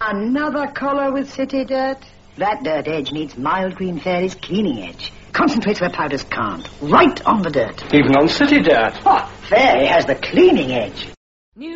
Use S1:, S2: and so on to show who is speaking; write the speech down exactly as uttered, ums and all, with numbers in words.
S1: Another collar with city dirt? That dirt edge needs Mild Green Fairy's cleaning edge. Concentrates where powders can't. Right on the dirt.
S2: Even on city dirt.
S1: Oh, Fairy has the cleaning edge.